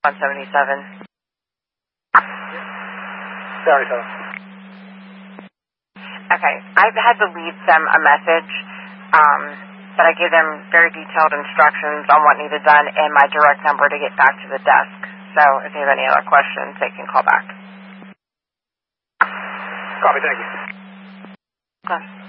177. Sorry, fellas. Okay, I had to leave them a message, but I gave them very detailed instructions on what needed done and my direct number to get back to the desk. So if they have any other questions, they can call back. Copy, thank you. Okay.